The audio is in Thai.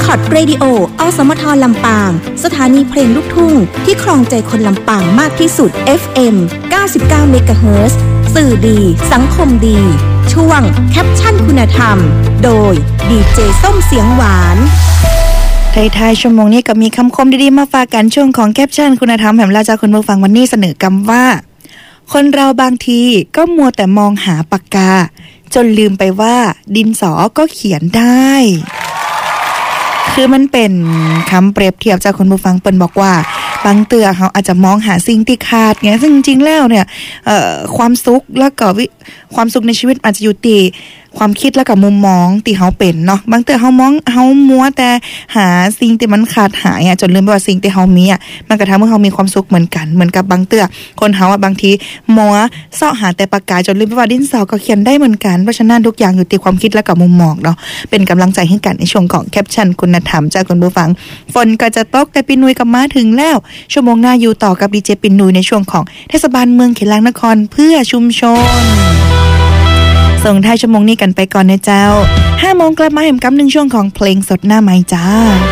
พอตเรดิโออสมทลำปางสถานีเพลงลูกทุ่งที่ครองใจคนลำปางมากที่สุด FM 99 เมกะเฮิรตซ์สื่อดีสังคมดีช่วงแคปชั่นคุณธรรมโดยดีเจส้มเสียงหวานท้ายๆชั่วโมงนี้ก็มีคำคมดีๆมาฝากกันช่วงของแคปชั่นคุณธรรมแห่งราชาคุณผู้ฟังวันนี้เสนอกำว่าคนเราบางทีก็มัวแต่มองหาปากกาจนลืมไปว่าดินสอก็เขียนได้คือมันเป็นคำเปรียบเทียบจากคนผู้ฟังเปิ้นบอกว่าบางเตือเขาอาจจะมองหาสิ่งที่ขาดไงซึ่งจริงๆแล้วเนี่ยความสุขแล้วก็ความสุขในชีวิตอาจจะอยู่ที่ความคิดแล้วก็มุมมองที่เขาเป็นเนาะบางเตือเขามัวแต่หาสิ่งที่มันขาดหายจนลืมไปว่าสิ่งที่เขามีมันก็ทำให้เขามีความสุขเหมือนกันเหมือนกับบางเตือคนเขาบางทีมัวเสาะหาแต่ปากกาจนลืมไปว่าดินสอก็เขียนได้เหมือนกันเพราะฉะนั้นทุกอย่างอยู่ที่ความคิดแล้วก็มุมมองเนาะเป็นกำลังใจให้กันในช่วงของแคปชั่นคุณธรรมจากคุณผู้ฟังฝนก็จะตกแต่ปินุยก็มาถึงแล้วชั่วโมงหน้าอยู่ต่อกับดีเจปินุยในช่วงของเทศบาลเมืองเขตลางนครเพื่อชุมชนส่งท้ายชั่วโมงนี้กันไปก่อนนะเจ้า 5 โมงกลับมาแห่มกำหนึ่งช่วงของเพลงสดหน้าไม้จ้า